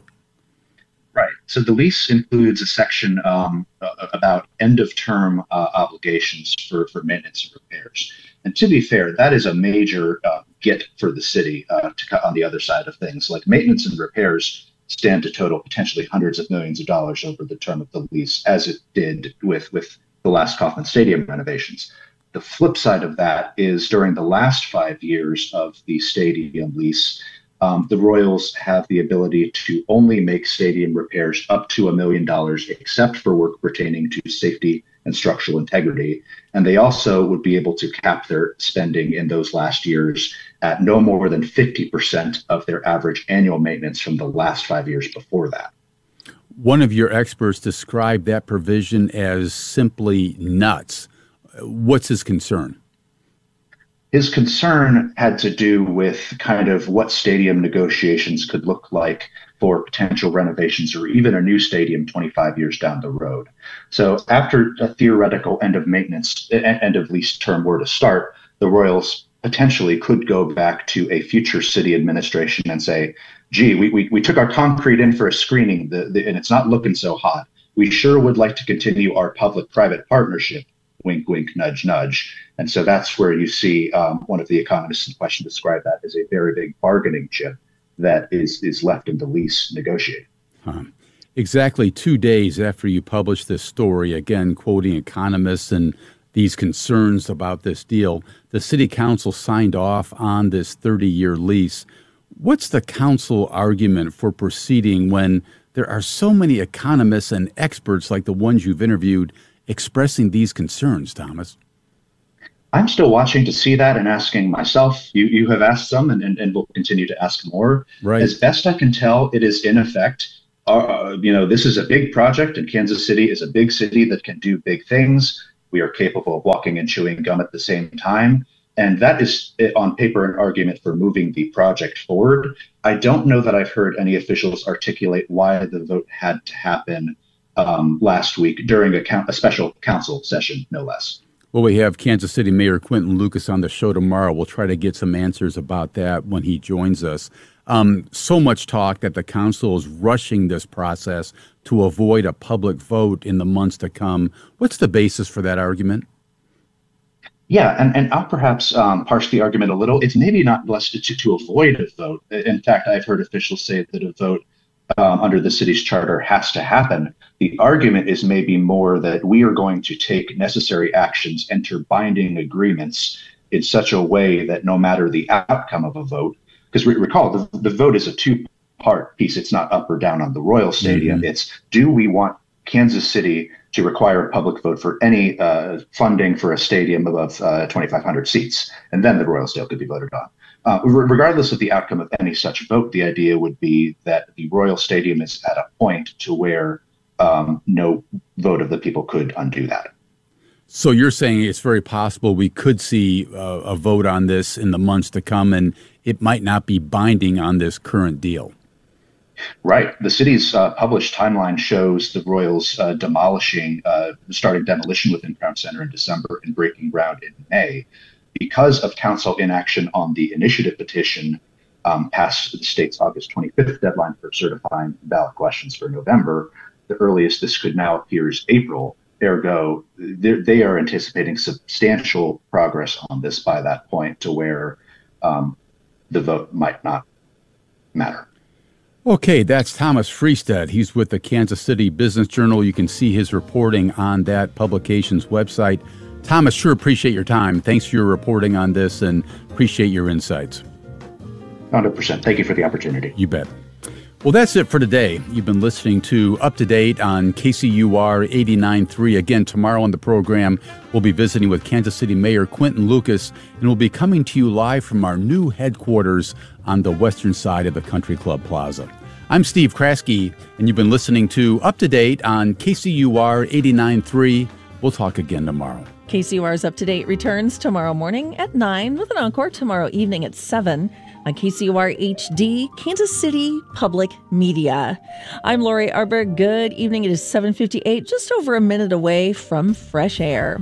Speaker 9: Right. So the lease includes a section um, uh, about end-of-term uh, obligations for, for maintenance and repairs. And to be fair, that is a major uh, get for the city uh, to cut on the other side of things. Like maintenance and repairs stand to total potentially hundreds of millions of dollars over the term of the lease, as it did with, with the last Kauffman Stadium renovations. The flip side of that is during the last five years of the stadium lease, um, the Royals have the ability to only make stadium repairs up to a million dollars, except for work pertaining to safety and structural integrity. And they also would be able to cap their spending in those last years at no more than fifty percent of their average annual maintenance from the last five years before that.
Speaker 2: One of your experts described that provision as simply nuts. What's his concern?
Speaker 9: His concern had to do with kind of what stadium negotiations could look like for potential renovations or even a new stadium twenty-five years down the road. So after a theoretical end of maintenance, end of lease term were to start, the Royals potentially could go back to a future city administration and say, gee, we, we, we took our concrete in for a screening the, the, and it's not looking so hot. We sure would like to continue our public-private partnership. wink, wink, nudge, nudge. And so that's where you see um, one of the economists in question describe that as a very big bargaining chip that is, is left in the lease negotiated.
Speaker 2: Huh. Exactly two days after you published this story, again, quoting economists and these concerns about this deal, the city council signed off on this thirty-year lease. What's the council argument for proceeding when there are so many economists and experts like the ones you've interviewed expressing these concerns, Thomas?
Speaker 9: I'm still watching to see that and asking myself. You you have asked some and, and, and will continue to ask more.
Speaker 2: Right.
Speaker 9: As best I can tell, it is in effect. Uh, you know, this is a big project, and Kansas City is a big city that can do big things. We are capable of walking and chewing gum at the same time. And that is, on paper, an argument for moving the project forward. I don't know that I've heard any officials articulate why the vote had to happen um, last week during a, count, a special council session, no less.
Speaker 2: Well, we have Kansas City Mayor Quinton Lucas on the show tomorrow. We'll try to get some answers about that when he joins us. Um, so much talk that the council is rushing this process to avoid a public vote in the months to come. What's the basis for that argument?
Speaker 9: Yeah, and, and I'll perhaps um, parse the argument a little. It's maybe not less to, to avoid a vote. In fact, I've heard officials say that a vote um, under the city's charter has to happen. The argument is maybe more that we are going to take necessary actions, enter binding agreements in such a way that no matter the outcome of a vote, because re- recall, the, the vote is a two-part piece. It's not up or down on the Royal Stadium. Mm-hmm. It's, do we want Kansas City to require a public vote for any uh, funding for a stadium above uh, twenty-five hundred seats, and then the Royal Stadium could be voted on. Uh, re- regardless of the outcome of any such vote, the idea would be that the Royal Stadium is at a point to where um, no vote of the people could undo that.
Speaker 2: So you're saying it's very possible we could see uh, a vote on this in the months to come, and it might not be binding on this current deal.
Speaker 9: Right. The city's uh, published timeline shows the Royals uh, demolishing, uh, starting demolition within Crown Center in December and breaking ground in May. Because of council inaction on the initiative petition um, past the state's August twenty-fifth deadline for certifying ballot questions for November, the earliest this could now appear is April. Ergo, they are anticipating substantial progress on this by that point to where um, the vote might not matter.
Speaker 2: Okay, that's Thomas Freestead. He's with the Kansas City Business Journal. You can see his reporting on that publication's website. Thomas, sure appreciate your time. Thanks for your reporting on this and appreciate your insights.
Speaker 9: one hundred percent. Thank you for the opportunity.
Speaker 2: You bet. Well, that's it for today. You've been listening to Up to Date on K C U R eighty-nine point three. Again, tomorrow on the program, we'll be visiting with Kansas City Mayor Quinton Lucas, and we'll be coming to you live from our new headquarters on the western side of the Country Club Plaza. I'm Steve Kraske, and you've been listening to Up to Date on K C U R eighty-nine point three. We'll talk again tomorrow.
Speaker 3: K C U R's Up to Date returns tomorrow morning at nine with an encore tomorrow evening at seven. On K C U R H D, Kansas City Public Media. I'm Lori Arbor. Good evening. It is seven fifty-eight, just over a minute away from Fresh Air.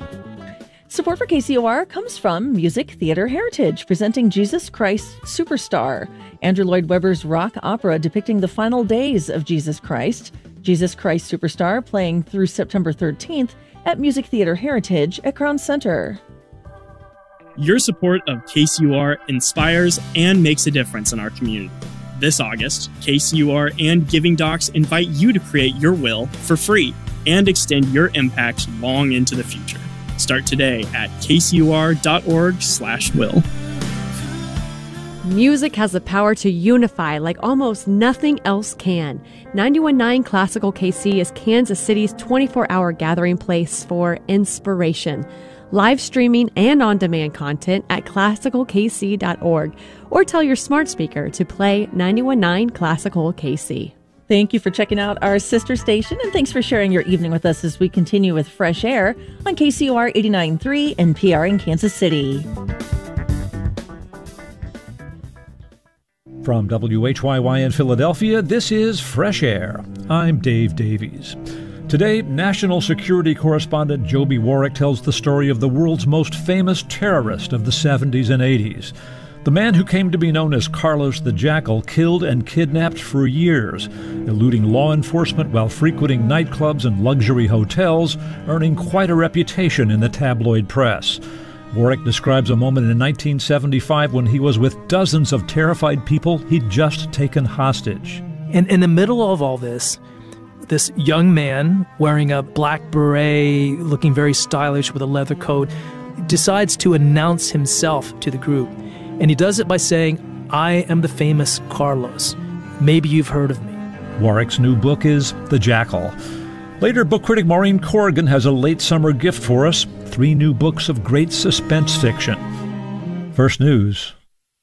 Speaker 3: Support for K C U R comes from Music Theater Heritage, presenting Jesus Christ Superstar, Andrew Lloyd Webber's rock opera depicting the final days of Jesus Christ. Jesus Christ Superstar playing through September thirteenth at Music Theater Heritage at Crown Center.
Speaker 10: Your support of K C U R inspires and makes a difference in our community. This August, K C U R and Giving Docs invite you to create your will for free and extend your impact long into the future. Start today at kcur.org slash will.
Speaker 11: Music has the power to unify like almost nothing else can. ninety-one point nine Classical K C is Kansas City's twenty-four hour gathering place for inspiration. Live streaming and on-demand content at classical k c dot org, or tell your smart speaker to play ninety-one point nine Classical K C.
Speaker 3: Thank you for checking out our sister station, and thanks for sharing your evening with us as we continue with Fresh Air on K C U R eighty-nine point three N P R in Kansas City.
Speaker 12: From W H Y Y in Philadelphia, this is Fresh Air. I'm Dave Davies. Today, national security correspondent Joby Warrick tells the story of the world's most famous terrorist of the seventies and eighties. The man who came to be known as Carlos the Jackal killed and kidnapped for years, eluding law enforcement while frequenting nightclubs and luxury hotels, earning quite a reputation in the tabloid press. Warwick describes a moment in nineteen seventy-five when he was with dozens of terrified people he'd just taken hostage.
Speaker 13: And in the middle of all this, this young man wearing a black beret, looking very stylish with a leather coat, decides to announce himself to the group. And he does it by saying, "I am the famous Carlos. Maybe you've heard of me."
Speaker 12: Warwick's new book is The Jackal. Later, book critic Maureen Corrigan has a late summer gift for us, three new books of great suspense fiction. First News.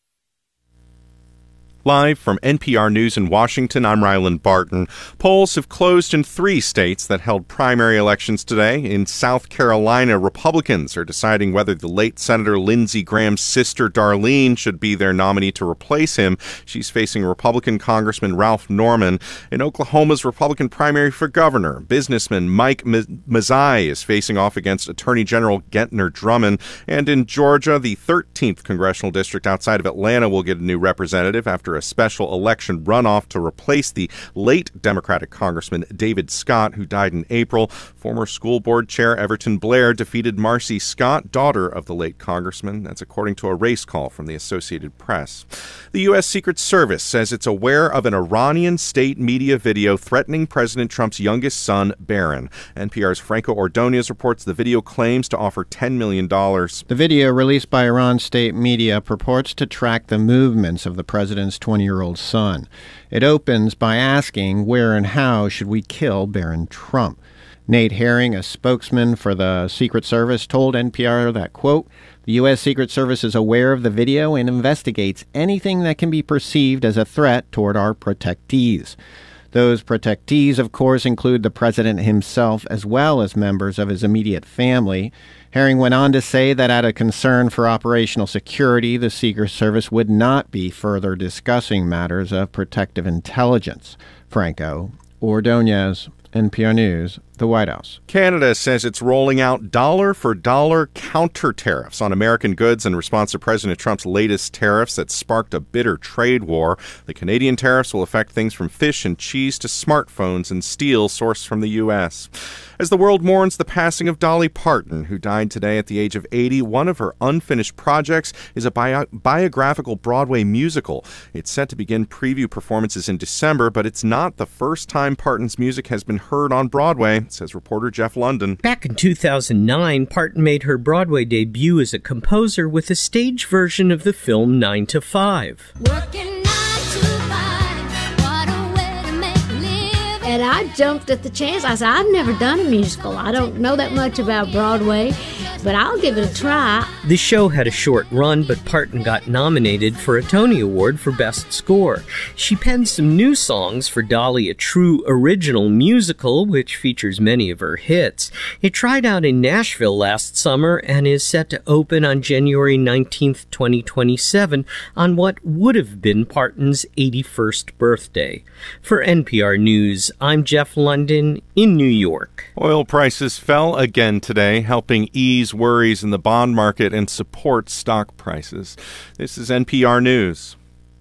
Speaker 14: Live from N P R News in Washington, I'm Ryland Barton. Polls have closed in three states that held primary elections today. In South Carolina, Republicans are deciding whether the late Senator Lindsey Graham's sister Darlene should be their nominee to replace him. She's facing Republican Congressman Ralph Norman. In Oklahoma's Republican primary for governor, businessman Mike Mazzei is facing off against Attorney General Gentner Drummond. And in Georgia, the thirteenth congressional district outside of Atlanta will get a new representative after a special election runoff to replace the late Democratic Congressman David Scott, who died in April. Former school board chair Everton Blair defeated Marcy Scott, daughter of the late congressman. That's according to a race call from the Associated Press. The U S Secret Service says it's aware of an Iranian state media video threatening President Trump's youngest son, Barron. N P R's Franco Ordonez reports the video claims to offer ten million dollars.
Speaker 15: The video released by Iran state media purports to track the movements of the president's twenty-year-old son. It opens by asking where and how should we kill Barron Trump. Nate Herring, a spokesman for the Secret Service, told N P R that, quote, "The U S Secret Service is aware of the video and investigates anything that can be perceived as a threat toward our protectees." Those protectees, of course, include the president himself as well as members of his immediate family. Herring went on to say that out of concern for operational security, the Secret Service would not be further discussing matters of protective intelligence. Franco Ordonez, N P R News, the White House.
Speaker 14: Canada says it's rolling out dollar-for-dollar counter tariffs on American goods in response to President Trump's latest tariffs that sparked a bitter trade war. The Canadian tariffs will affect things from fish and cheese to smartphones and steel sourced from the U S. As the world mourns the passing of Dolly Parton, who died today at the age of eighty, one of her unfinished projects is a bio- biographical Broadway musical. It's set to begin preview performances in December, but it's not the first time Parton's music has been heard on Broadway, says reporter Jeff London.
Speaker 16: Back in two thousand nine, Parton made her Broadway debut as a composer with a stage version of the film nine to five.
Speaker 17: Working nine to five, what a way to make a living. And I jumped at the chance. I said, I've never done a musical. I don't know that much about Broadway, but I'll give it a try.
Speaker 16: The show had a short run, but Parton got nominated for a Tony Award for Best Score. She penned some new songs for Dolly, a true original musical, which features many of her hits. It tried out in Nashville last summer and is set to open on January nineteenth, twenty twenty-seven, on what would have been Parton's eighty-first birthday. For N P R News, I'm Jeff London in New York.
Speaker 14: Oil prices fell again today, helping ease worries in the bond market and support stock prices. This is N P R News.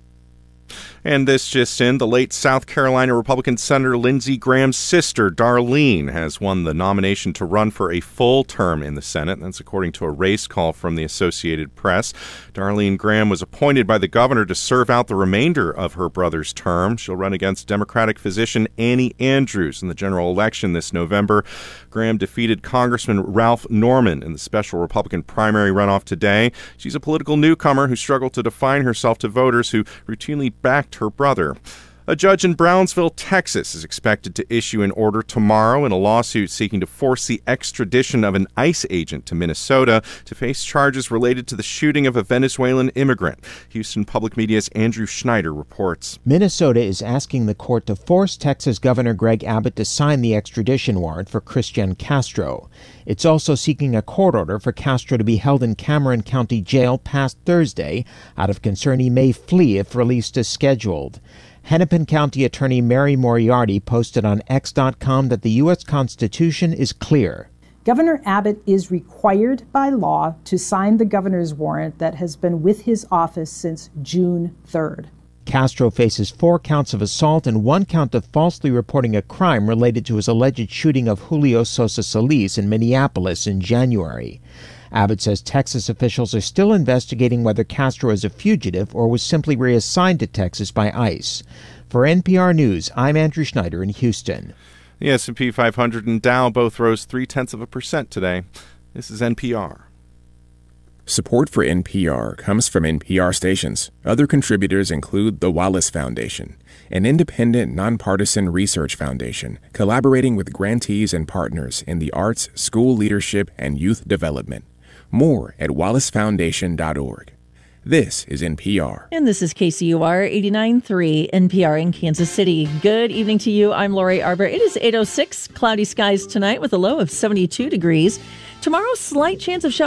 Speaker 14: And this just in, the late South Carolina Republican Senator Lindsey Graham's sister, Darlene, has won the nomination to run for a full term in the Senate. That's according to a race call from the Associated Press. Darlene Graham was appointed by the governor to serve out the remainder of her brother's term. She'll run against Democratic physician Annie Andrews in the general election this November. Graham defeated Congressman Ralph Norman in the special Republican primary runoff today. She's a political newcomer who struggled to define herself to voters who routinely backed her brother. A judge in Brownsville, Texas, is expected to issue an order tomorrow in a lawsuit seeking to force the extradition of an ICE agent to Minnesota to face charges related to the shooting of a Venezuelan immigrant. Houston Public Media's Andrew Schneider reports.
Speaker 18: Minnesota is asking the court to force Texas Governor Greg Abbott to sign the extradition warrant for Christian Castro. It's also seeking a court order for Castro to be held in Cameron County Jail past Thursday out of concern he may flee if released as scheduled. Hennepin County Attorney Mary Moriarty posted on X dot com that the U S Constitution is clear.
Speaker 19: Governor Abbott is required by law to sign the governor's warrant that has been with his office since June third.
Speaker 18: Castro faces four counts of assault and one count of falsely reporting a crime related to his alleged shooting of Julio Sosa Solis in Minneapolis in January. Abbott says Texas officials are still investigating whether Castro is a fugitive or was simply reassigned to Texas by ICE. For N P R News, I'm Andrew Schneider in Houston.
Speaker 14: The S and P five hundred and Dow both rose three-tenths of a percent today. This is N P R.
Speaker 20: Support for N P R comes from N P R stations. Other contributors include the Wallace Foundation, an independent, nonpartisan research foundation collaborating with grantees and partners in the arts, school leadership, and youth development. More at wallace foundation dot org. This is N P R.
Speaker 3: And this is K C U R eighty-nine point three, N P R in Kansas City. Good evening to you. I'm Lori Arbor. It is eight oh six, cloudy skies tonight with a low of seventy-two degrees. Tomorrow, slight chance of showers.